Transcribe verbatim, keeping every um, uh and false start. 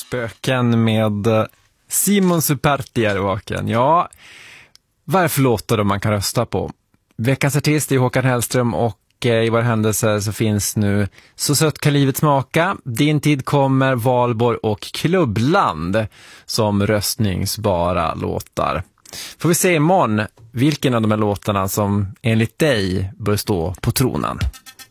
Spöken med Simon Superti är vaken. Ja, varför låter man kan rösta på? Veckans artist är Håkan Hellström och i våra händelser så finns nu Så sött kan livet smaka, Din tid kommer, Valborg och Klubbland som röstningsbara låtar. Får vi se imorgon vilken av de här låtarna som enligt dig bör stå på tronen.